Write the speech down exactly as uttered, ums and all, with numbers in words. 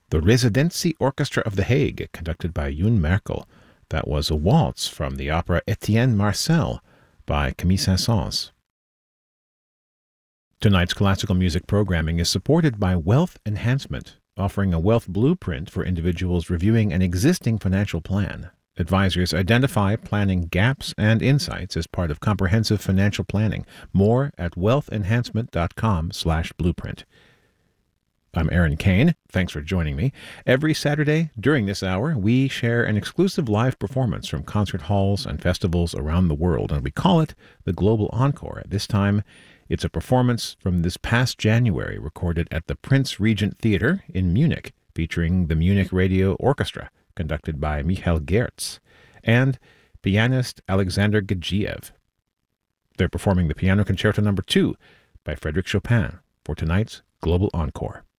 The Residency Orchestra of The Hague, conducted by Yoon Merkel. That was a waltz from the opera Etienne Marcel by Camille Saint-Saëns. Tonight's classical music programming is supported by Wealth Enhancement, offering a wealth blueprint for individuals reviewing an existing financial plan. Advisors identify planning gaps and insights as part of comprehensive financial planning. More at wealthenhancement.com slash blueprint. I'm Aaron Kane. Thanks for joining me. Every Saturday during this hour, we share an exclusive live performance from concert halls and festivals around the world, and we call it the Global Encore. At this time, it's a performance from this past January recorded at the Prince Regent Theater in Munich, featuring the Munich Radio Orchestra, conducted by Michael Gertz, and pianist Alexander Gadzhiev. They're performing the Piano Concerto Number two by Frédéric Chopin for tonight's Global Encore.